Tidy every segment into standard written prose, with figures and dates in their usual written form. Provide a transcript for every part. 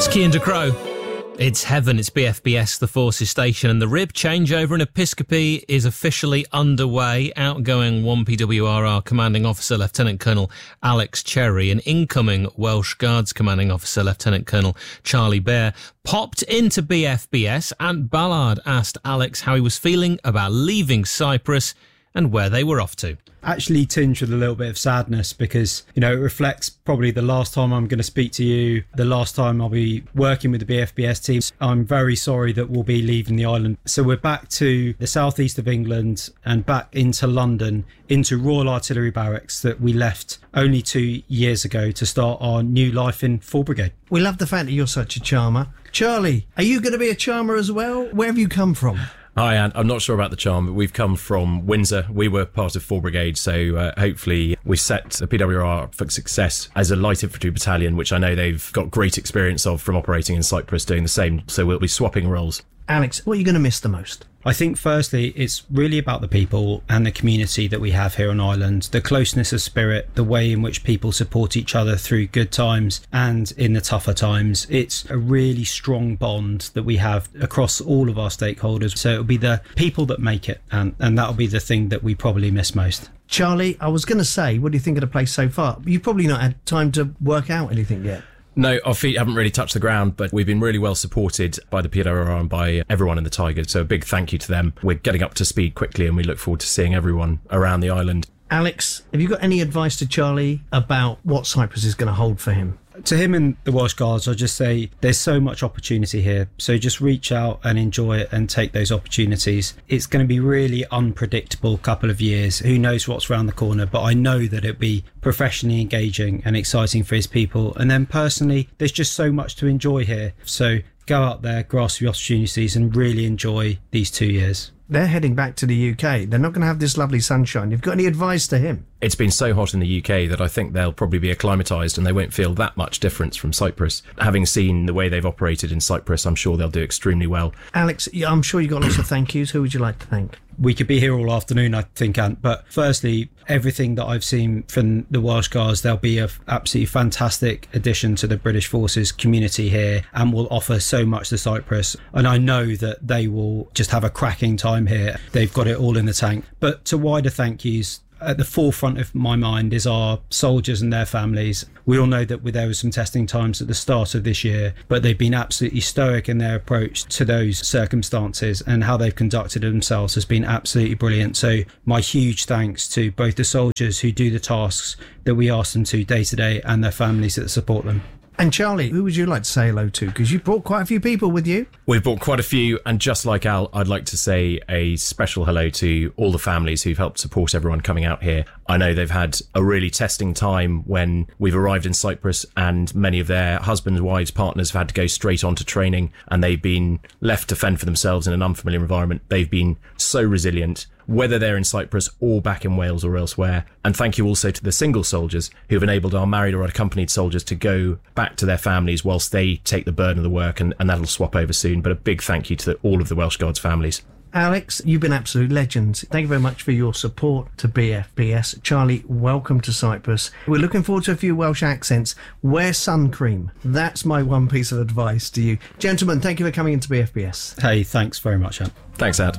Cian Ducrot. It's heaven, it's BFBS, the Forces Station, and the RIB changeover in Episcopi is officially underway. Outgoing 1PWRR Commanding Officer Lieutenant Colonel Alex Cherry and incoming Welsh Guards Commanding Officer Lieutenant Colonel Charlie Bear popped into BFBS, and Ballard asked Alex how he was feeling about leaving Cyprus and where they were off to. Actually tinged with a little bit of sadness because, it reflects probably the last time I'm going to speak to you, the last time I'll be working with the BFBS team. I'm very sorry that we'll be leaving the island. So we're back to the southeast of England and back into London, into Royal Artillery Barracks that we left only 2 years ago to start our new life in 4th Brigade. We love the fact that you're such a charmer. Charlie, are you going to be a charmer as well? Where have you come from? Hi, Anne. I'm not sure about the charm, but we've come from Windsor. We were part of 4th Brigade, so hopefully we set the PWR for success as a light infantry battalion, which I know they've got great experience of from operating in Cyprus doing the same, so we'll be swapping roles. Alex, what are you going to miss the most? I think firstly, it's really about the people and the community that we have here on Ireland, the closeness of spirit, the way in which people support each other through good times and in the tougher times. It's a really strong bond that we have across all of our stakeholders. So it'll be the people that make it, and that'll be the thing that we probably miss most. Charlie, I was going to say, what do you think of the place so far? You've probably not had time to work out anything yet. No, our feet haven't really touched the ground, but we've been really well supported by the PWR and by everyone in the Tigers, so a big thank you to them. We're getting up to speed quickly and we look forward to seeing everyone around the island. Alex, have you got any advice to Charlie about what Cyprus is going to hold for him? To him and the Welsh Guards, I'll just say there's so much opportunity here. So just reach out and enjoy it and take those opportunities. It's going to be really unpredictable couple of years. Who knows what's around the corner, but I know that it'll be professionally engaging and exciting for his people. And then personally, there's just so much to enjoy here. So go out there, grasp the opportunities and really enjoy these 2 years. They're heading back to the UK. They're not going to have this lovely sunshine. You've got any advice to him? It's been so hot in the UK that I think they'll probably be acclimatised and they won't feel that much difference from Cyprus. Having seen the way they've operated in Cyprus, I'm sure they'll do extremely well. Alex, I'm sure you've got lots of thank yous. Who would you like to thank? We could be here all afternoon, I think, Ant. But firstly, everything that I've seen from the Welsh Guards, they'll be an absolutely fantastic addition to the British Forces community here and will offer so much to Cyprus. And I know that they will just have a cracking time here. They've got it all in the tank. But to wider thank yous, at the forefront of my mind is our soldiers and their families. We all know that there was some testing times at the start of this year, but they've been absolutely stoic in their approach to those circumstances, and how they've conducted themselves has been absolutely brilliant. So my huge thanks to both the soldiers who do the tasks that we ask them to day to day and their families that support them. And Charlie, who would you like to say hello to? Because you brought quite a few people with you. We've brought quite a few, and just like Al, I'd like to say a special hello to all the families who've helped support everyone coming out here. I know they've had a really testing time when we've arrived in Cyprus, and many of their husbands, wives, partners have had to go straight on to training, and they've been left to fend for themselves in an unfamiliar environment. They've been so resilient, whether they're in Cyprus or back in Wales or elsewhere. And thank you also to the single soldiers who have enabled our married or accompanied soldiers to go back to their families whilst they take the burden of the work, and that'll swap over soon. But a big thank you to all of the Welsh Guards families. Alex, you've been absolute legends. Thank you very much for your support to BFBS. Charlie, welcome to Cyprus. We're looking forward to a few Welsh accents. Wear sun cream. That's my one piece of advice to you. Gentlemen, thank you for coming into BFBS. Hey, thanks very much, Ant. Thanks, Ad.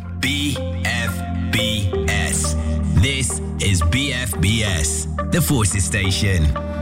BFBS. This is BFBS, the Forces Station.